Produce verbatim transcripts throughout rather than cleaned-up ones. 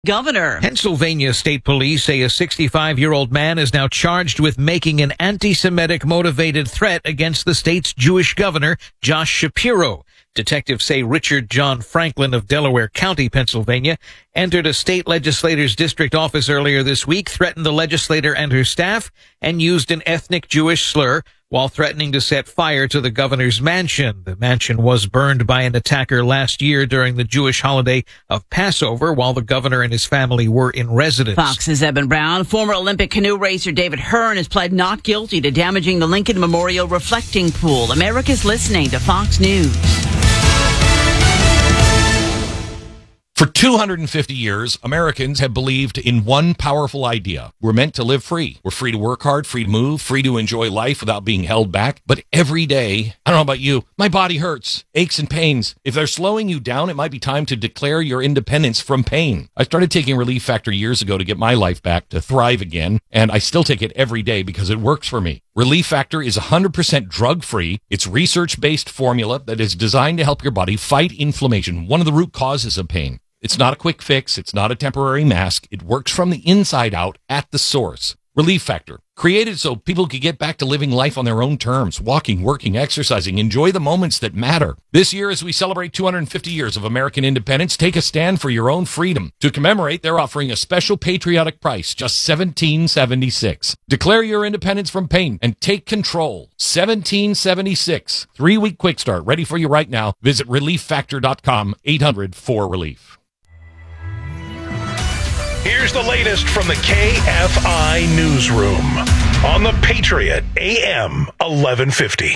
Governor. Pennsylvania State Police say a sixty-five-year-old man is now charged with making an anti-Semitic motivated threat against the state's Jewish governor, Josh Shapiro. Detectives say Richard John Franklin of Delaware County, Pennsylvania, entered a state legislator's district office earlier this week, threatened the legislator and her staff, and used an ethnic Jewish slur while threatening to set fire to the governor's mansion. The mansion was burned by an attacker last year during the Jewish holiday of Passover while the governor and his family were in residence. Fox's Eben Brown. Former Olympic canoe racer David Hearn has pled not guilty to damaging the Lincoln Memorial reflecting pool. America's listening to Fox News. For two hundred fifty years, Americans have believed in one powerful idea. We're meant to live free. We're free to work hard, free to move, free to enjoy life without being held back. But every day, I don't know about you, my body hurts, aches and pains. If they're slowing you down, it might be time to declare your independence from pain. I started taking Relief Factor years ago to get my life back, to thrive again, and I still take it every day because it works for me. Relief Factor is one hundred percent drug-free. It's research-based formula that is designed to help your body fight inflammation, one of the root causes of pain. It's not a quick fix. It's not a temporary mask. It works from the inside out at the source. Relief Factor, created so people could get back to living life on their own terms, walking, working, exercising, enjoy the moments that matter. This year, as we celebrate two hundred fifty years of American independence, take a stand for your own freedom. To commemorate, they're offering a special patriotic price, just seventeen seventy-six. Declare your independence from pain and take control. seventeen seventy-six. Three-week quick start, ready for you right now. Visit relief factor dot com, eight hundred four relief. Here's the latest from the K F I Newsroom on the Patriot A M eleven fifty.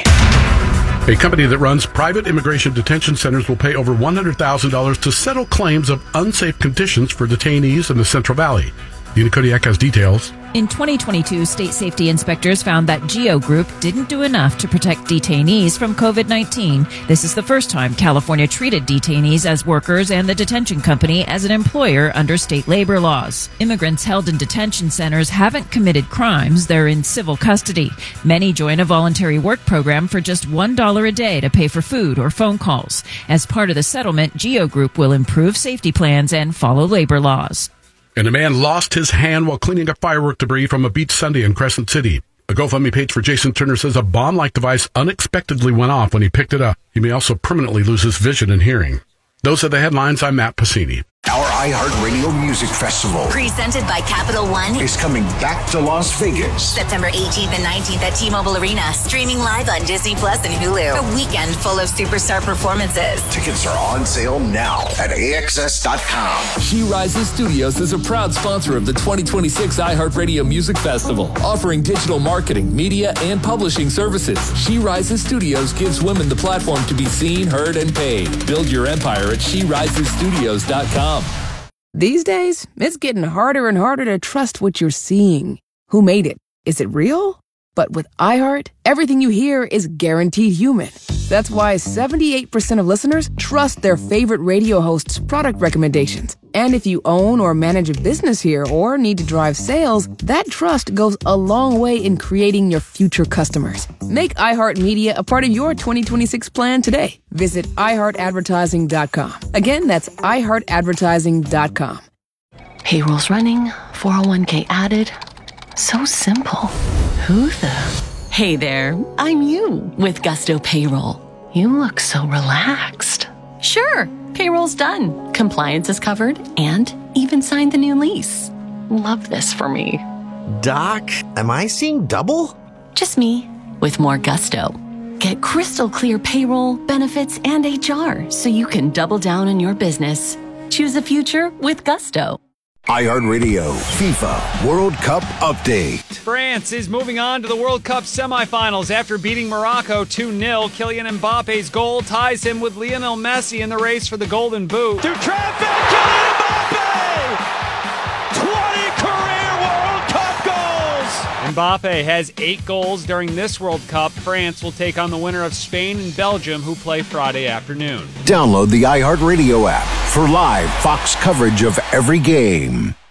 A company that runs private immigration detention centers will pay over one hundred thousand dollars to settle claims of unsafe conditions for detainees in the Central Valley. Dina Kodiak has details. In twenty twenty-two, state safety inspectors found that GEO Group didn't do enough to protect detainees from covid nineteen. This is the first time California treated detainees as workers and the detention company as an employer under state labor laws. Immigrants held in detention centers haven't committed crimes. They're in civil custody. Many join a voluntary work program for just one dollar a day to pay for food or phone calls. As part of the settlement, GEO Group will improve safety plans and follow labor laws. And a man lost his hand while cleaning up firework debris from a beach Sunday in Crescent City. A GoFundMe page for Jason Turner says a bomb-like device unexpectedly went off when he picked it up. He may also permanently lose his vision and hearing. Those are the headlines. I'm Matt Pacini. Our iHeartRadio Music Festival, presented by Capital One, is coming back to Las Vegas. September eighteenth and nineteenth at T-Mobile Arena. Streaming live on Disney Plus and Hulu. A weekend full of superstar performances. Tickets are on sale now at A X S dot com. She Rises Studios is a proud sponsor of the twenty twenty-six iHeartRadio Music Festival, offering digital marketing, media, and publishing services. She Rises Studios gives women the platform to be seen, heard, and paid. Build your empire at she rises studios dot com. These days, it's getting harder and harder to trust what you're seeing. Who made it? Is it real? But with iHeart, everything you hear is guaranteed human. That's why seventy-eight percent of listeners trust their favorite radio host's product recommendations. And if you own or manage a business here or need to drive sales, that trust goes a long way in creating your future customers. Make iHeartMedia a part of your twenty twenty-six plan today. Visit i heart advertising dot com. Again, that's i heart advertising dot com. Payroll's running, four oh one k added. So simple. Who the? Hey there, I'm you with Gusto Payroll. You look so relaxed. Sure, payroll's done. Compliance is covered and even signed the new lease. Love this for me. Doc, am I seeing double? Just me with more gusto. Get crystal clear payroll, benefits, and H R so you can double down on your business. Choose a future with Gusto. iHeartRadio FIFA World Cup update. France is moving on to the World Cup semifinals after beating Morocco two nil. Kylian Mbappe's goal ties him with Lionel Messi in the race for the Golden Boot. Through traffic, Kylian Mbappe! twenty career World Cup goals! Mbappe has eight goals during this World Cup. France will take on the winner of Spain and Belgium, who play Friday afternoon. Download the iHeartRadio app for live Fox coverage of every game.